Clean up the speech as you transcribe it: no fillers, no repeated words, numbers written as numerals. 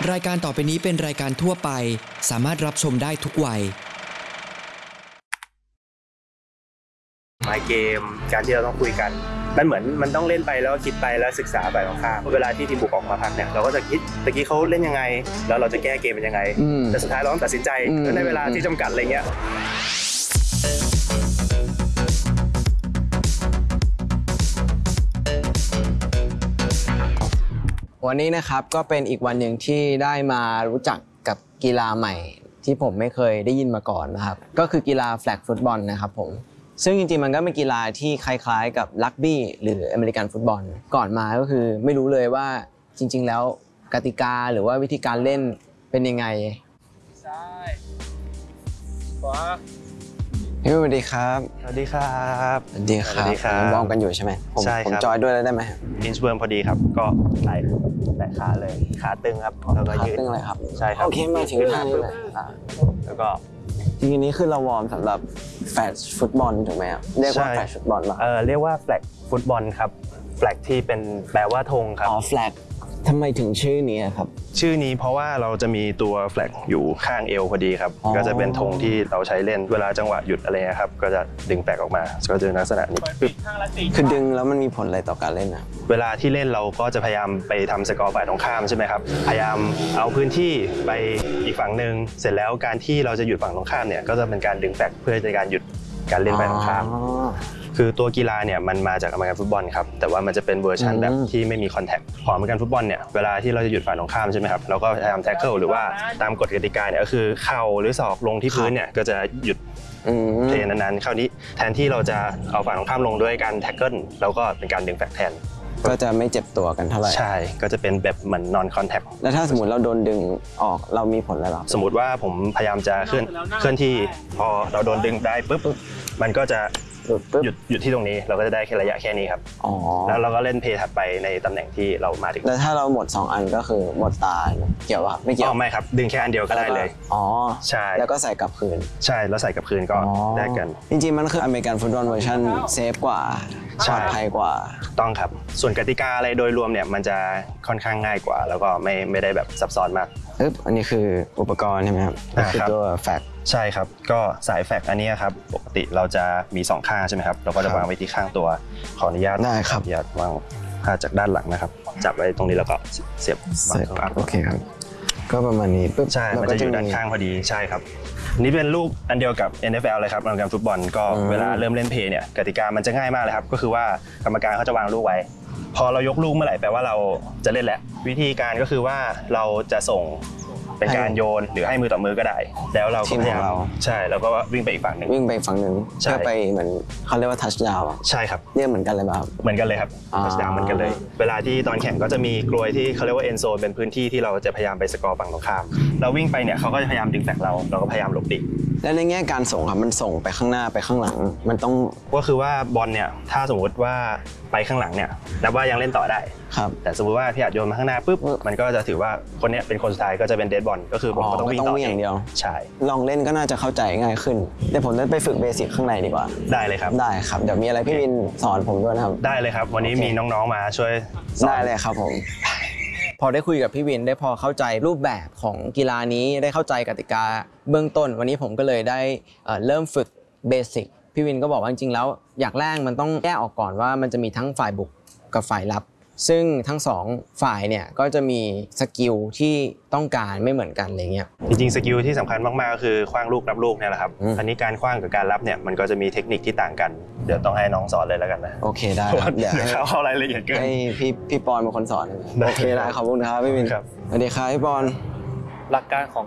รายการต่อไปนี้เป็นรายการทั่วไปสามารถรับชมได้ทุกวัยหมายเกมการที่เราต้องคุยกันมันเหมือนมันต้องเล่นไปแล้วคิดไปแล้วศึกษาไปข้างเวลาที่ทีมบุกออกมาพักเนี่ยเราก็จะคิดตะกี้เขาเล่นยังไงแล้วเราจะแก้เกมเป็นยังไงแต่สุดท้ายเราต้องตัดสินใจในเวลาที่จำกัดอะไรเงี้ยวันนี้นะครับก็เป็นอีกวันหนึ่งที่ได้มารู้จักกับกีฬาใหม่ที่ผมไม่เคยได้ยินมาก่อนนะครับก็คือกีฬาแฟลกฟุตบอลนะครับผมซึ่งจริงๆมันก็เป็นกีฬาที่คล้ายๆกับรักบี้หรืออเมริกันฟุตบอลก่อนมาก็คือไม่รู้เลยว่าจริงๆแล้วกติกาหรือว่าวิธีการเล่นเป็นยังไงซ้ายขวาสวัสดีครับสวัสดีครับสวัสดีครับมองกันอยู่ใช่ไหมผมจอยด้วยได้ไหมอินสเวิร์มพอดีครับก็ไหล่แตะขาเลยขาตึงครับแล้วก็ยืดตึงเลยครับใช่ครับโอเคมาถึงท่านี้เลยแล้วก็ทีนี้คือเราวอร์มสำหรับแฟลกฟุตบอลถูกไหมครับเรียกว่าแฟลกฟุตบอลป่ะเรียกว่าแฟลกฟุตบอลครับแฟลกที่เป็นแปลว่าธงครับแฟลกทำไมถึงชื่อนี้ครับชื่อนี้เพราะว่าเราจะมีตัวแฟลกอยู่ข้างเอวพอดีครับก็จะเป็นธงที่เราใช้เล่นเวลาจังหวะหยุดอะไรครับก็จะดึงแฟลกออกมาก็จะลักษณะนี้คือดึงแล้วมันมีผลอะไรต่อการเล่นนะเวลาที่เล่นเราก็จะพยายามไปทำสกอร์ฝ่ายตรงข้ามใช่ไหมครับพยายามเอาพื้นที่ไปอีกฝั่งหนึ่งเสร็จแล้วการที่เราจะหยุดฝั่งตรงข้ามเนี่ยก็จะเป็นการดึงแฟลกเพื่อในการหยุดการเล่นฝ่ายตรงข้ามคือตัวกีฬาเนี่ยมันมาจากอเมริกันฟุตบอลครับแต่ว่ามันจะเป็นเวอร์ชันแบบที่ไม่มีคอนแทคของอเมริกันฟุตบอลเนี่ยเวลาที่เราจะหยุดฝ่ายตรงข้ามใช่ไหมครับเราก็พยายามแท็กเกิลหรือว่าตามกฎกติกาเนี่ยก็คือเข่าหรือศอกลงที่พื้นเนี่ยก็จะหยุดเพลย์นั้นๆคราวนี้แทนที่เราจะเอาฝ่ายตรงข้ามลงด้วยการแท็กเกิลเราก็เป็นการดึงแฟลกแทนก็จะไม่เจ็บตัวกันเท่าไหร่ใช่ก็จะเป็นแบบเหมือน non contact แล้วถ้าสมมติเราโดนดึงออกเรามีผลอะไรหรอสมมติว่าผมพยายามจะเคลื่อนที่พอเราโดนดึงได้ปุ๊บมันก็จะหยุดที่ตรงนี้เราก็จะได้แค่ระยะแค่นี้ครับแล้วเราก็เล่นเพย์ถัดไปในตำแหน่งที่เรามาถึงแล้วถ้าเราหมด2อันก็คือหมดตาเกี่ยวป่ะไม่เกี่ยวไม่ครับดึงแค่อันเดียวก็ได้เลยใช่แล้วก็ใส่กลับคืนใช่แล้วใส่กลับคืนก็ได้กันจริงๆมันคืออเมริกันฟุตบอลเวอร์ชันเซฟกว่าปลอดภัยกว่าต้องครับส่วนกติกาอะไรโดยรวมเนี่ยมันจะค่อนข้างง่ายกว่าแล้วก็ไม่ได้แบบซับซ้อนมากอันนี้คืออุปกรณ์ใช่ไหมครับคือตัวแฟกใช่ครับก็สายแฟกอันนี้ครับปกติเราจะมี2ข้างใช่ไหมครับเราก็จะวางไว้ที่ข้างตัวขออนุญาตได้ครับอนุญาตวางผ้าจากด้านหลังนะครับจับไว้ตรงนี้แล้วก็เสียบโอเคครับก็ประมาณนี้ปุ๊บใช่มันจะอยู่ด้านข้างพอดีใช่ครับนี่เป็นลูกอันเดียวกับ NFL เลยครับอเมริกันฟุตบอลก็เวลาเริ่มเล่นเพย์เนี่ยกติกามันจะง่ายมากเลยครับก็คือว่ากรรมการเขาจะวางลูกไว้พอเรายกลูกเมื่อไหร่แปลว่าเราจะเล่นแล้ววิธีการก็คือว่าเราจะส่งเป็นการโยนหรือให้มือต่อมือก็ได้แล้วเราก็พยายามใช่แล้วก็วิ่งไปอีกฝั่งหนึ่งเพื่อไปเหมือนเขาเรียกว่าทัชดาวน์ใช่ครับเรียกเหมือนกันเลยป่ะครับเหมือนกันเลยครับทัชดาวน์เหมือนกันเลยเวลาที่ตอนแข่งก็จะมีกลวยที่เขาเรียกว่าเอ็นโซนเป็นพื้นที่ที่เราจะพยายามไปสกอร์ฝั่งตรงข้ามเราวิ่งไปเนี่ยเขาก็จะพยายามดึงแฟลกเราก็พยายามหลบดิและในแง่การส่งครับมันส่งไปข้างหน้าไปข้างหลังมันต้องก็คือว่าบอลเนี่ยถ้าสมมติว่าไปข้างหลังเนี่ยนับว่ายังเล่นต่อได้ครับแต่สมมติว่าพี่อาจโยนมาข้างหน้าปุ๊บมันก็จะถือว่าคนนี้เป็นคนสุดท้ายก็จะเป็นเดดบอลก็คือผมก็ต้องวิ่งต่ออย่างเดียวใช่ลองเล่นก็น่าจะเข้าใจง่ายขึ้นเดี๋ยวผมจะไปฝึกเบสิกข้างในดีกว่าได้เลยครับได้ครับเดี๋ยวมีอะไรพี่วินสอนผมด้วยนะครับได้เลยครับวันนี้มีน้องๆมาช่วยได้เลยครับผมพอได้คุยกับพี่วินได้พอเข้าใจรูปแบบของกีฬานี้ได้เข้าใจกติกาเบื้องต้นวันนี้ผมก็เลยได้เริ่มฝึกเบสิกพี่วินก็บอกว่าจริงๆแล้วอย่างแรกมันต้องแยกออกก่อนว่ามันจะมีทั้งฝ่ายบุกกับฝ่ายรับซึ่งทั้งสองฝ่ายเนี่ยก็จะมีสกิลที่ต้องการไม่เหมือนกันอะไรเงี้ยจริงๆสกิลที่สำคัญมากๆก็คือขว้างลูกรับลูกเนี่ยแหละครับอันนี้การขว้างกับการรับเนี่ยมันก็จะมีเทคนิคที่ต่างกันเดี๋ยวต้องให้น้องสอนเลยแล้วกันนะโอเคได้เดี๋ยวเข้ารายละเอียดเกินให้พี่ปอนเป็นคนสอนโอเคได้ขอบคุณครับพี่วินสวัสดีครับพี่ปอนหลักการของ